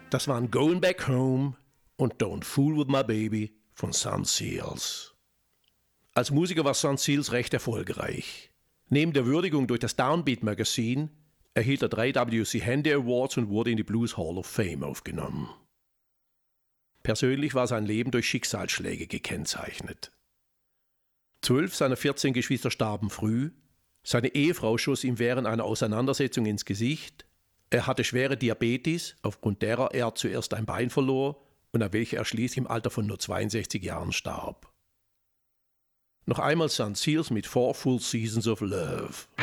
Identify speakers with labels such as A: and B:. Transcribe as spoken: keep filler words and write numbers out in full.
A: Das waren Going Back Home und Don't Fool With My Baby von Son Seals. Als Musiker war Son Seals recht erfolgreich. Neben der Würdigung durch das Downbeat Magazine erhielt er drei W C Handy Awards und wurde in die Blues Hall of Fame aufgenommen. Persönlich war sein Leben durch Schicksalsschläge gekennzeichnet. Zwölf seiner vierzehn Geschwister starben früh, seine Ehefrau schoss ihm während einer Auseinandersetzung ins Gesicht, er hatte schwere Diabetes, aufgrund derer er zuerst ein Bein verlor und an welcher er schließlich im Alter von nur zweiundsechzig Jahren starb. Noch einmal Son Seals mit Four Full Seasons of Love.